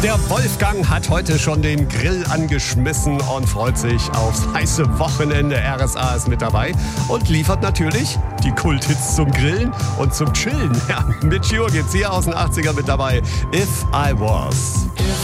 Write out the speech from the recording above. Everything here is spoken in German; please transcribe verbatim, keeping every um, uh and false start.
Der Wolfgang hat heute schon den Grill angeschmissen und freut sich aufs heiße Wochenende. R S A ist mit dabei und liefert natürlich die Kulthits zum Grillen und zum Chillen. Ja, mit Cure geht's hier aus den achtziger mit dabei. If I Was. If